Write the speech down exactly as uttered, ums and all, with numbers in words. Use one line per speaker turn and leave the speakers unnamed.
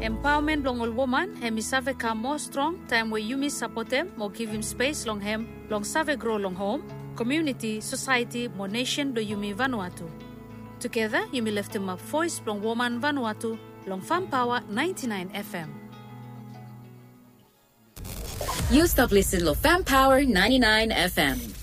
Empowerment long all woman, hemi save ka more strong, time where you miss support them, more give him space long hem, long save grow long home, community, society, more nation do Yumi Vanuatu. Together, you may lift him up voice long woman Vanuatu, long Farm Power ninety-nine F M.
You stop listening to Farm Power ninety-nine F M.